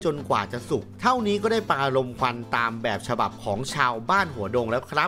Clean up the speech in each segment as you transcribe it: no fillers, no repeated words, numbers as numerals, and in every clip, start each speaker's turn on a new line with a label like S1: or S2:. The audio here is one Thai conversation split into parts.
S1: จนกว่าจะสุกเท่านี้ก็ได้ปลาลมควันตามแบบฉบับของชาวบ้านหัวดงแล้วครับ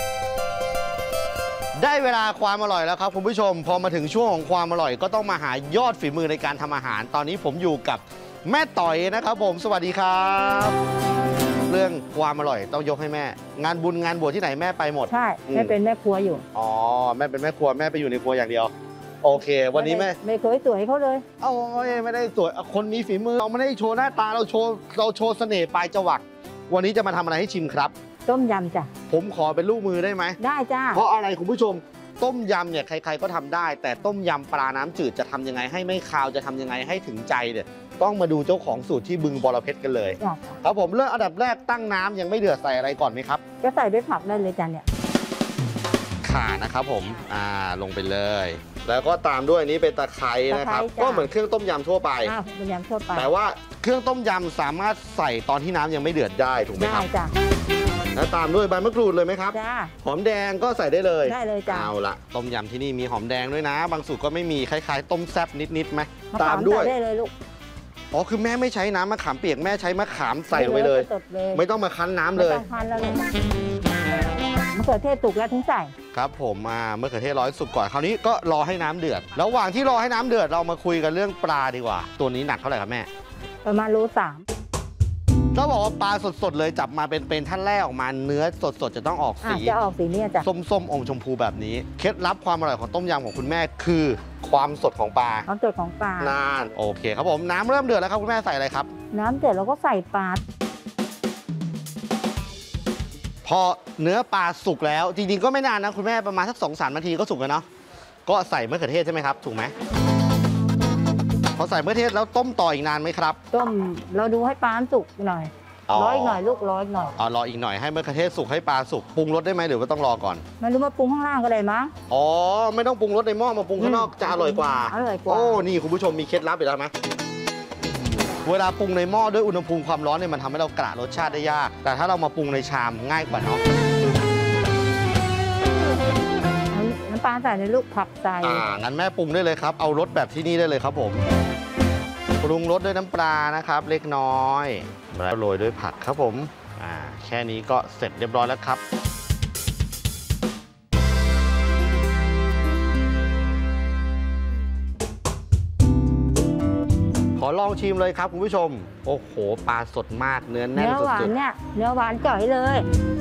S1: ได้เวลาความอร่อยแล้วครับคุณผู้ชมพอมาถึงช่วงของความอร่อยก็ต้องมาหายอดฝีมือในการทำอาหารตอนนี้ผมอยู่กับแม่ต่อยนะครับผมสวัสดีครับเรื่องความอร่อยต้องยกให้แม่งานบุญงานบวชที่ไหนแม่ไปหมด
S2: ใช่แม่เป็นแม่ครัวอยู่
S1: อ๋อแม่เป็นแม่ครัวแม่ไปอยู่ในครัวอย่างเดียวโอเควันนี้แม่
S2: ไม่เคยสวยเขาเลย
S1: โอ้ยไม่ได้สวยคนมีฝีมือเราไม่ได้โชว์หน้าตาเราโชว์เสน่ห์ปลายจวักวันนี้จะมาทำอะไรให้ชิมครับ
S2: ต้มยำจ้ะ
S1: ผมขอเป็นลูกมือได้ไหม
S2: ได้จ้า
S1: เพราะอะไรคุณผู้ชมต้มยำเนี่ยใครๆก็ทำได้แต่ต้มยำปลาน้ำจืดจะทำยังไงให้ไม่คาวจะทำยังไงให้ถึงใจเนี่ยต้องมาดูเจ้าของสูตรที่บึงบรเพชรกันเลยครับผมเริ่มอันดับแรกตั้งน้ำยังไม่เดือดใส่อะไรก่อนไหมครับ
S2: ก็ใส่ด้วยผักได้เลยจ้ะเนี่ย
S1: ข่านะครับผมลงไปเลยแล้วก็ตามด้วยอันนี้เป็นตะไคร้นะครับก็เหมือนเครื่องต้มยำทั่วไป
S2: ต้มยำทั่วไป
S1: แต่ว่าเครื่องต้มยำสามารถใส่ตอนที่น้ำยังไม่เดือดได้ถูกไหมครับ
S2: ได้จ้ะ
S1: แล้วตามด้วยใบมะกรูดเลยไหมครับ
S2: จ้า
S1: หอมแดงก็ใส่ได้เลย
S2: ได้เลยจ้า
S1: เอาละต้มยำที่นี่มีหอมแดงด้วยนะบางสูตรก็ไม่มีคล้ายๆต้มแซ่บนิดๆไหม
S2: ตามด้วยได้เลยลูก
S1: อ๋อคือแม่ไม่ใช้น้ำมะขามเปียกแม่ใช้มะขามใส่ลงไปเลยไม่ต้องมาคั้นน้ำเลย
S2: ไม่ต้องคั้นแล้วเลยมะเขือเทศสุกแล้วถึงใส่
S1: ครับผมมะเขือเทศร้อยสุกก่อนคราวนี้ก็รอให้น้ำเดือดระหว่างที่รอให้น้ำเดือดเรามาคุยกันเรื่องปลาดีกว่าตัวนี้หนักเท่าไหร่ครับแม่
S2: ประมาณ3 โล
S1: ถ้าบอกว่าปลาสดๆเลยจับมาเป็นท่านแรกออกมาเนื้อสดๆจะต้องออกสี
S2: จะออกสีนี้จ้ะ
S1: ส้มๆอมชมพูแบบนี้เคล็ดลับความอร่อยของต้มยำของคุณแม่คือความสดของปลา
S2: ความสดของปลาน
S1: านโอเคครับผมน้ำเริ่มเดือดแล้วครับคุณแม่ใส่อะไรครับ
S2: น้ำเดือดเราก็ใส่ปลา
S1: พอเนื้อปลาสุกแล้วจริงๆก็ไม่นานนะคุณแม่ประมาณสัก2-3 นาทีก็สุกแล้วเนาะก็ใส่มะเขือเทศใช่ไหมครับถูกไหมพอใส่มะเขือเทศแล้วต้มต่ออีกนานไหมครับ
S2: ต้มเราดูให้ปลาสุกหน่อยรออีกหน่อยลูกรออีกหน่อย
S1: รออีกหน่อยให้มะเขือเทศสุกให้ปลาสุกปรุงรสได้ไหมหรือว่าต้องรอก่อน
S2: ไม่รู้มาปรุงข้างล่างก็ได้มั้ง
S1: อ๋อไม่ต้องปรุงรสในหม้อมาปรุงข้างนอกจะอร่อยกว่าโอ้นี่คุณผู้ชมมีเคล็ดลับอีกแล้วไหมเวลาปรุงในหม้อด้วยอุณหภูมิความร้อนเนี่ยมันทำให้เรากะรสชาติได้ยากแต่ถ้าเรามาปรุงในชามง่ายกว่าเนาะ
S2: น้ำปลาใส่ในลูกผักใส่
S1: งั้นแม่ปรุงได้เลยครับเอารสแบบที่นี่ได้เลยครับผมปรุงรสด้วยน้ำปลานะครับเล็กน้อยแล้วโรยด้วยผักครับผมแค่นี้ก็เสร็จเรียบร้อยแล้วครับขอลองชิมเลยครับคุณผู้ชมโอ้โหปลาสดมากเนื้อแน่นสุดๆ
S2: เนื้อหวานเนี่ยเนื้อหวานจ่อยเลย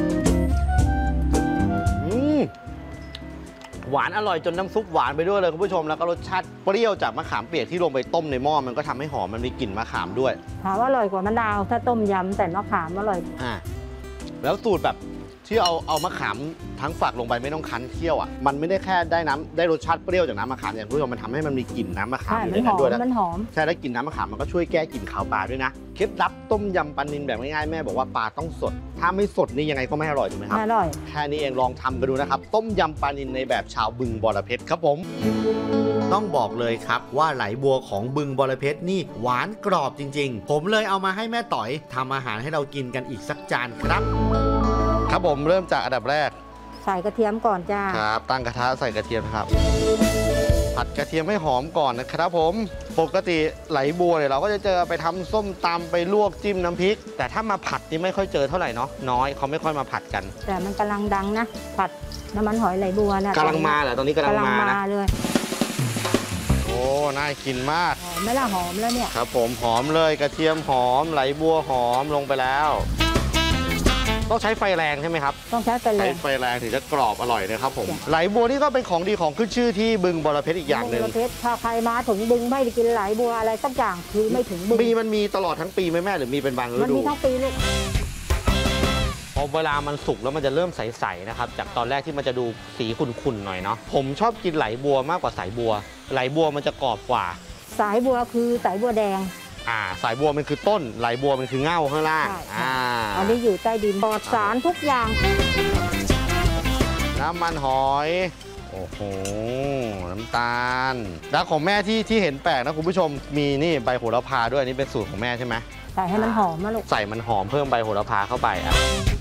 S1: หวานอร่อยจนน้ำซุปหวานไปด้วยเลยคุณผู้ชมแล้วก็รสชาติเปรี้ยวจากมะขามเปียกที่ลงไปต้มในหม้อมันก็ทำให้หอมมันมีกลิ่นมะขามด้วย
S2: ถามว่าอร่อยกว่ามะนาวถ้าต้มยำแต่มะขามอร่อย
S1: แล้วสูตรแบบที่เอามะขามทั้งฝักลงไปไม่ต้องคั้นเคี่ยวมันไม่ได้แค่ได้รสชาติเปรี้ยวจากน้ำมะขามอย่างคุณผู้ชมมันทำให้มันมีกลิ่นน้ำมะขามอยู่ในนั้นด้วยนะ
S2: มันหอม
S1: ใช่แล้วกลิ่นน้ำมะขามมันก็ช่วยแก้กลิ่นขาวปลาด้วยนะเคล็ดลับต้มยำปลานิลแบบง่ายๆแม่บอกว่าปลาต้องสดถ้าไม่สดนี่ยังไงก็ไม่อร่อยถูกไหมครับ
S2: อร่อย
S1: แค่นี้เองลองทำกันดูนะครับต้มยำปลานิลในแบบชาวบึงบรเพชรครับผมต้องบอกเลยครับว่าไหลบัวของบึงบรเพชรนี่หวานกรอบจริงๆผมเลยเอามาให้แม่ต่อยทำอาหารให้เรากินกันอีกสักจานครับครับผมเริ่มจากอันดับแรก
S2: ใส่กระเทียมก่อนจ้า
S1: ครับตั้งกระทะใส่กระเทียมครับผัดกระเทียมให้หอมก่อนนะครับผมปกติไหลบัวเนี่ยเราก็จะเจอไปทำส้มตำไปลวกจิ้มน้ำพริกแต่ถ้ามาผัดนี่ไม่ค่อยเจอเท่าไหร่เนาะน้อยเขาไม่ค่อยมาผัดกัน
S2: แต่มันกำลังดังนะผัดน้ำมันหอยไหลบัวนะ
S1: กำลังมาเหรอตอนนี้กำลังมานะ
S2: เลย
S1: โอ้น่ากินมาก
S2: หอมไหมล่ะหอมแล้วเนี่ย
S1: ครับผมหอมเลยกระเทียมหอมไหลบัวหอมลงไปแล้วต้องใช้ไฟแรงใช่ไหมครับ
S2: ต้องใช้ไฟแ
S1: รงถึงจะกรอบอร่อยนะครับผมไหลบัวนี่ก็เป็นของดีของขึ้นชื่อที่บึงบรเพชรอีกอย่างหนึ่ง
S2: บึงบรเพชรถ้าใครมาถึงบึงไม่ได้กินไหลบัวอะไรสักอย่างคือไม่ถึงบึง
S1: มันมีตลอดทั้งปีไหมแม่หรือมีเป็นบางฤดู
S2: มันมีทั้งปีลูก
S1: พอเวลามันสุกแล้วมันจะเริ่มใสๆนะครับจากตอนแรกที่มันจะดูสีขุ่นๆหน่อยเนาะผมชอบกินไหลบัวมากกว่าสายบัวไหลบัวมันจะกรอบกว่า
S2: สายบัวคือสายบัวแดง
S1: สายบัวมันคือต้นไหลบัวมันคือเง่าข้างล่าง
S2: อันนี้อยู่ใต้ดินปลอดสารทุกอย่าง
S1: น้ำมันหอยโอ้โหน้ำตาลแล้วของแม่ที่เห็นแปลกนะคุณผู้ชมมีนี่ใบโหระพาด้วยนี่เป็นสูตรของแม่ใช่ไหม
S2: ใส่ให้มันหอมนะลูก
S1: ใส่มันหอมเพิ่มใบโหระพาเข้าไป